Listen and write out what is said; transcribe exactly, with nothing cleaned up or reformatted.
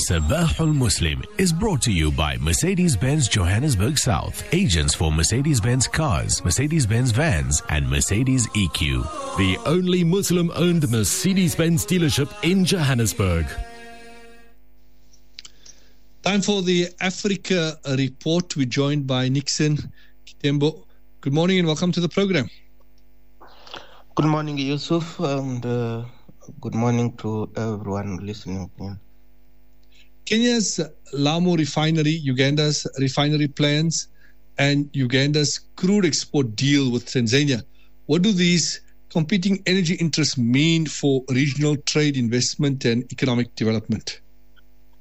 Sabahul Muslim is brought to you by Mercedes-Benz Johannesburg South, agents for Mercedes-Benz cars, Mercedes-Benz vans, and Mercedes E Q. The only Muslim-owned Mercedes-Benz dealership in Johannesburg. Time for the Africa Report. We're joined by Nixon Kitembo. Good morning and welcome to the program. Good morning, Yusuf, and uh, good morning to everyone listening in. Kenya's Lamu refinery, Uganda's refinery plans, and Uganda's crude export deal with Tanzania. What do these competing energy interests mean for regional trade, investment, and economic development?